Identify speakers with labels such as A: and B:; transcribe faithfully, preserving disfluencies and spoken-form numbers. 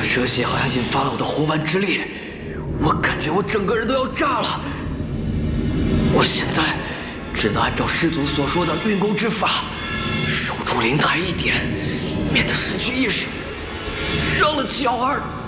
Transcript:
A: 蛇血好像引发了我的火丸之力，我感觉我整个人都要炸了。我现在只能按照师祖所说的运功之法，守住灵台一点，免得失去意识，伤了七幺二。